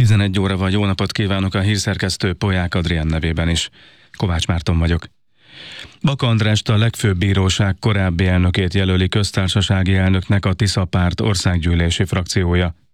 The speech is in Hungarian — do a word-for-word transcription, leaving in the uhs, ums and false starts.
tizenegy óra vagy, jó napot kívánok a hírszerkesztő Polyák Adrián nevében is. Kovács Márton vagyok. Baka Andrást, a legfőbb bíróság korábbi elnökét jelöli köztársasági elnöknek a Tisza Párt országgyűlési frakciója.